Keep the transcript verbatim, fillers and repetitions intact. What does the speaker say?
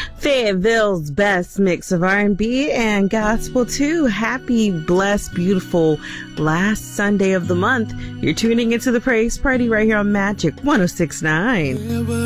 Fayetteville's best mix of R and B and gospel too. Happy, blessed, beautiful last Sunday of the month. You're tuning into the Praise Party right here on Magic one oh six point nine.